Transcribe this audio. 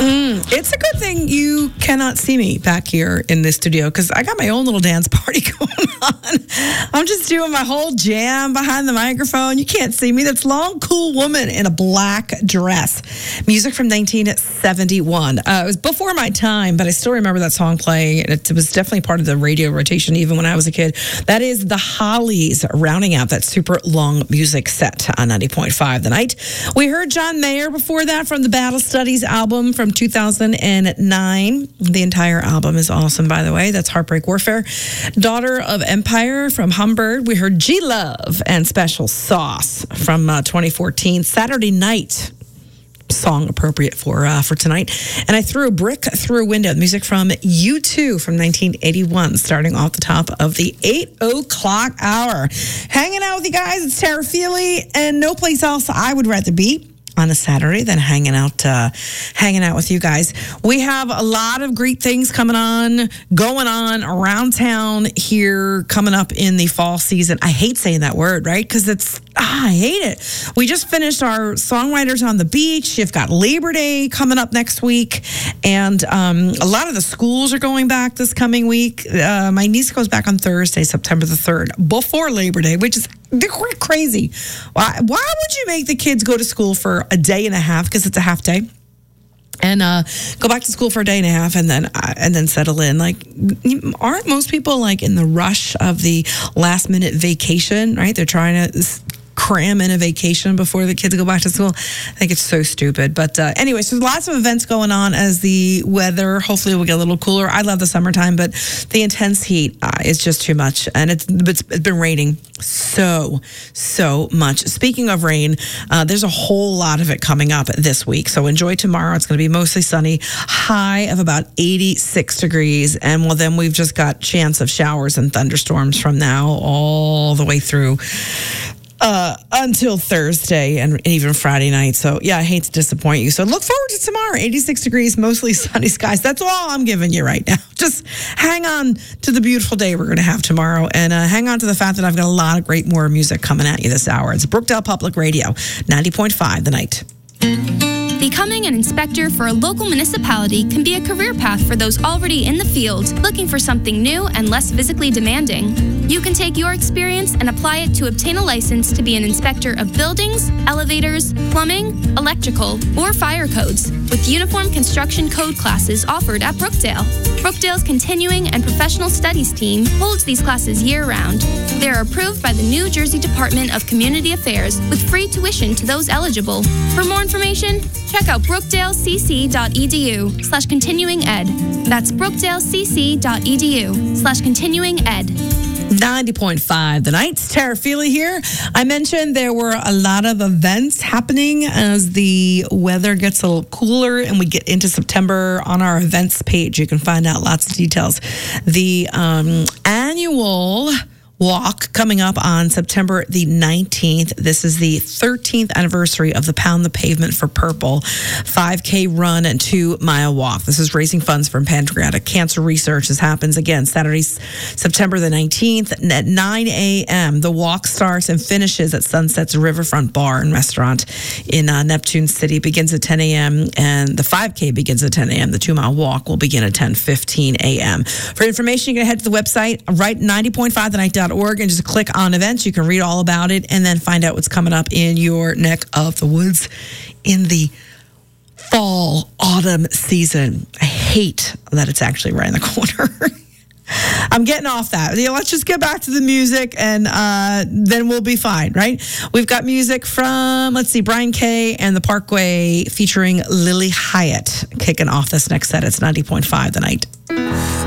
It's a good thing you cannot see me back here in this studio because I got my own little dance party going on. I'm just doing my whole jam behind the microphone. You can't see me. That's Long Cool Woman in a black dress. Music from 1971. It was before my time, but I still remember that song playing. It was definitely part of the radio rotation even when I was a kid. That is the Hollies rounding out that super long music set on 90.5 The Night. We heard John Mayer before that from the Battle Studies album from 2009. The entire album is awesome, by the way. That's Heartbreak Warfare. Daughter of Empire from Humbird. We heard G-Love and Special Sauce from 2014. Saturday Night song appropriate for tonight. And I threw a brick through a window. Music from U2 from 1981, starting off the top of the 8 o'clock hour. Hanging out with you guys, it's Tara Feely, and no place else I would rather be on a Saturday than hanging out with you guys. We have a lot of great things going on around town here coming up in the fall season. I hate saying that word, right? Because I hate it. We just finished our Songwriters on the Beach. You've got Labor Day coming up next week. And a lot of the schools are going back this coming week. My niece goes back on Thursday, September the 3rd, before Labor Day, which is crazy. Why would you make the kids go to school for a day and a half, because it's a half day, and go back to school for a day and a half and then settle in? Like, aren't most people like in the rush of the last minute vacation, right? They're trying to cram in a vacation before the kids go back to school. I think it's so stupid. But anyway, so there's lots of events going on as the weather hopefully will get a little cooler. I love the summertime, but the intense heat is just too much. And it's been raining so much. Speaking of rain, there's a whole lot of it coming up this week. So enjoy tomorrow. It's going to be mostly sunny, high of about 86 degrees. And well, then we've just got chance of showers and thunderstorms from now all the way through until Thursday and even Friday night. So, yeah, I hate to disappoint you. So, look forward to tomorrow. 86 degrees, mostly sunny skies. That's all I'm giving you right now. Just hang on to the beautiful day we're going to have tomorrow, and hang on to the fact that I've got a lot of great more music coming at you this hour. It's Brookdale Public Radio, 90.5 The Night. Becoming an inspector for a local municipality can be a career path for those already in the field, looking for something new and less physically demanding. You can take your experience and apply it to obtain a license to be an inspector of buildings, elevators, plumbing, electrical, or fire codes, with uniform construction code classes offered at Brookdale. Brookdale's Continuing and Professional Studies team holds these classes year-round. They are approved by the New Jersey Department of Community Affairs with free tuition to those eligible. For more information, check out brookdalecc.edu/continuinged. That's brookdalecc.edu/continuinged. 90.5 The Night's Tara Feely here. I mentioned there were a lot of events happening as the weather gets a little cooler and we get into September. On our events page, you can find out lots of details. The annual walk coming up on September the 19th. This is the 13th anniversary of the Pound the Pavement for Purple 5K run and 2-mile walk. This is raising funds for pancreatic cancer research. This happens again Saturday, September the 19th at 9 a.m. The walk starts and finishes at Sunset's Riverfront Bar and Restaurant in Neptune City. Begins at 10 a.m. and the 5K begins at 10 a.m. The 2-mile walk will begin at 10:15 a.m. For information, you can head to the website, right, 90.5thenight.org, and just click on events. You can read all about it and then find out what's coming up in your neck of the woods in the fall, autumn season. I hate that it's actually right in the corner. I'm getting off that. Let's just get back to the music and then we'll be fine, right? We've got music from, Brian Kay and the Parkway featuring Lily Hyatt kicking off this next set. It's 90.5 The Night.